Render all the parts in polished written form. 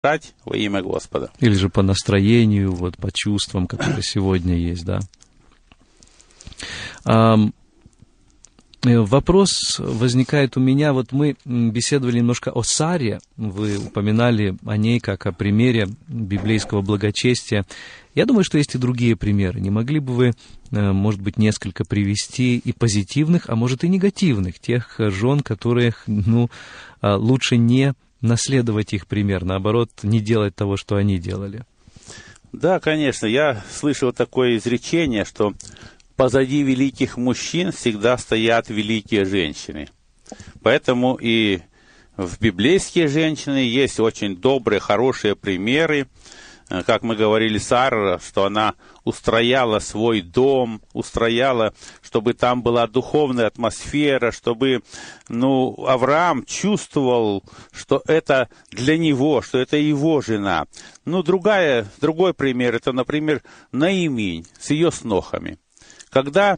во имя Господа. Или же по настроению, вот, по чувствам, которые сегодня есть, да. Вопрос возникает у меня, вот мы беседовали немножко о Саре, вы упоминали о ней как о примере библейского благочестия. Я думаю, что есть и другие примеры. Не могли бы вы, может быть, несколько привести и позитивных, а может и негативных, тех жен, которых, лучше не наследовать их пример, наоборот, не делать того, что они делали? Да, конечно, я слышал такое изречение, что позади великих мужчин всегда стоят великие женщины. Поэтому и в библейские женщины есть очень добрые, хорошие примеры. Как мы говорили, Сара, что она устрояла свой дом, устрояла, чтобы там была духовная атмосфера, чтобы, Авраам чувствовал, что это для него, что это его жена. Другой пример, это, например, Наиминь с ее снохами. Когда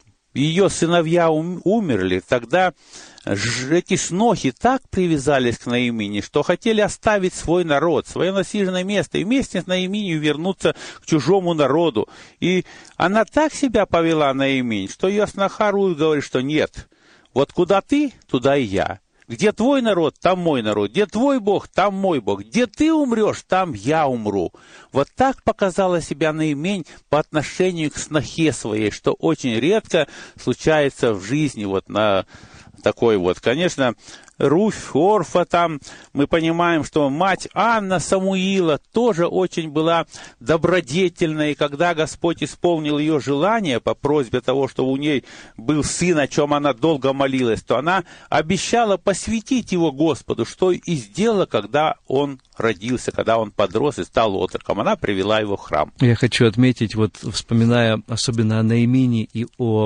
ее сыновья умерли, тогда эти снохи так привязались к Наимине, что хотели оставить свой народ, свое насиженное место, и вместе с Наиминью вернуться к чужому народу. И она так себя повела, Наиминь, что ее сноха Руth говорит, что нет, вот куда ты, туда и я. Где твой народ, там мой народ. Где твой Бог, там мой Бог. Где ты умрешь, там я умру. Вот так показала себя Наимень по отношению к снохе своей, что очень редко случается в жизни на такой вот. Конечно, Руфь, Орфа там, мы понимаем, что мать Анна Самуила тоже очень была добродетельной, и когда Господь исполнил ее желание по просьбе того, что у ней был сын, о чем она долго молилась, то она обещала посвятить его Господу, что и сделала, когда он родился, когда он подрос и стал отроком. Она привела его в храм. Я хочу отметить, вспоминая особенно о Наимине и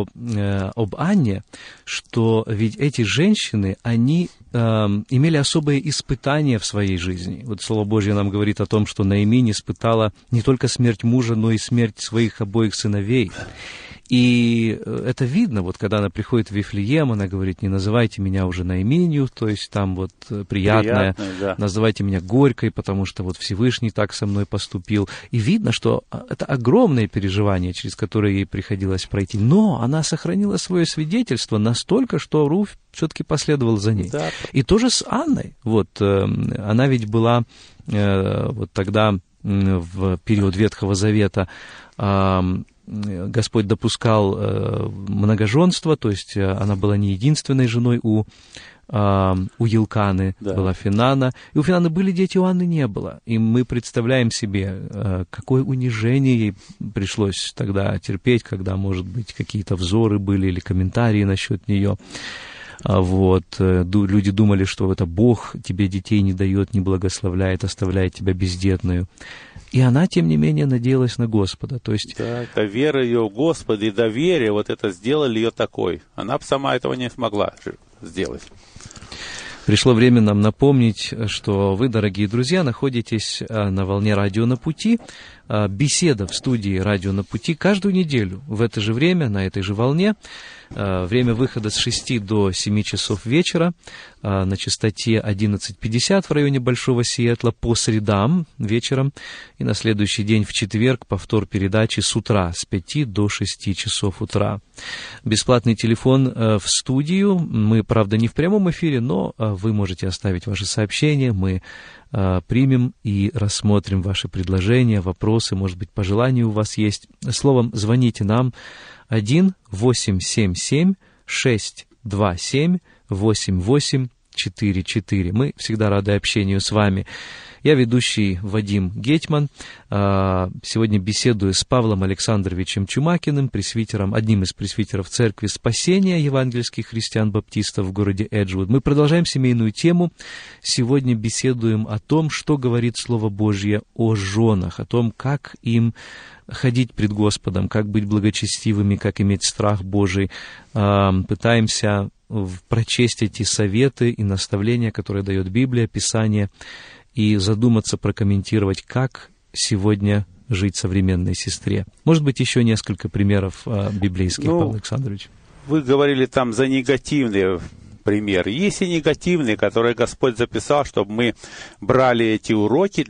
об Анне, что ведь эти женщины, они имели особые испытания в своей жизни. Слово Божье нам говорит о том, что Наиминь испытала не только смерть мужа, но и смерть своих обоих сыновей. И это видно, когда она приходит в Вифлеем, она говорит: не называйте меня уже Наиминью, то есть там приятное, да. Называйте меня горькой, потому что Всевышний так со мной поступил. И видно, что это огромное переживание, через которое ей приходилось пройти. Но она сохранила свое свидетельство настолько, что Руфь все-таки последовал за ней. Да. И тоже с Анной. Она ведь была тогда, в период Ветхого Завета, Господь допускал многоженство, то есть она была не единственной женой у Елканы, да. Была Финана, и у Финаны были дети, у Анны не было. И мы представляем себе, какое унижение ей пришлось тогда терпеть, когда, может быть, какие-то взоры были или комментарии насчет нее. Люди думали, что это Бог тебе детей не дает, не благословляет, оставляет тебя бездетную. И она, тем не менее, надеялась на Господа. То есть... Да, это вера ее в Господа и доверие, это сделали ее такой. Она бы сама этого не смогла сделать. Пришло время нам напомнить, что вы, дорогие друзья, находитесь на волне «Радио на пути». Беседа в студии «Радио на пути» каждую неделю в это же время, на этой же волне. Время выхода с 6 до 7 часов вечера на частоте 11:50 в районе Большого Сиэтла по средам вечером. И на следующий день в четверг повтор передачи с утра, с 5 до 6 часов утра. Бесплатный телефон в студию. Мы, правда, не в прямом эфире, но вы можете оставить ваши сообщения. Мы примем и рассмотрим ваши предложения, вопросы, может быть, пожелания у вас есть. Словом, звоните нам 1-877-627-8844. Мы всегда рады общению с вами. Я ведущий Вадим Гетьман. Сегодня беседую с Павлом Александровичем Чумакиным, одним из пресвитеров Церкви Спасения евангельских христиан-баптистов в городе Эджвуд. Мы продолжаем семейную тему. Сегодня беседуем о том, что говорит Слово Божье о женах, о том, как им ходить пред Господом, как быть благочестивыми, как иметь страх Божий. Пытаемся прочесть эти советы и наставления, которые дает Библия, Писание, и задуматься, прокомментировать, как сегодня жить современной сестре. Может быть, еще несколько примеров библейских, Павел Александрович? Вы говорили там за негативные примеры. Есть и негативные, которые Господь записал, чтобы мы брали эти уроки